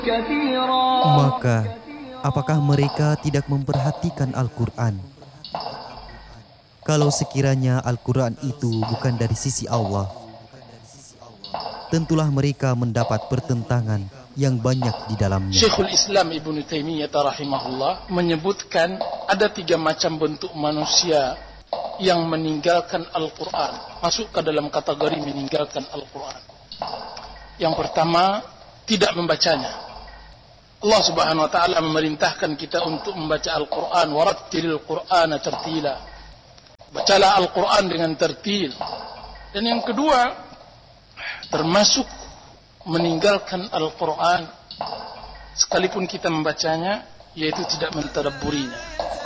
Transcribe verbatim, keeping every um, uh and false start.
Maka, apakah mereka tidak memperhatikan Al-Quran? Kalau sekiranya Al-Quran itu bukan dari sisi Allah, tentulah mereka mendapat pertentangan yang banyak di dalamnya. Syekhul Islam Ibnu Taimiyah rahimahullah menyebutkan ada tiga macam bentuk manusia yang meninggalkan Al-Quran, masuk ke dalam kategori meninggalkan Al-Quran. Yang pertama, tidak membacanya. Allah Subhanahu wa taala memerintahkan kita untuk membaca Al-Quran, warattilil Qur'ana tartila. Bacalah Al-Quran dengan tertil. Dan yang kedua, termasuk meninggalkan Al-Quran sekalipun kita membacanya, yaitu tidak mentadabburinya.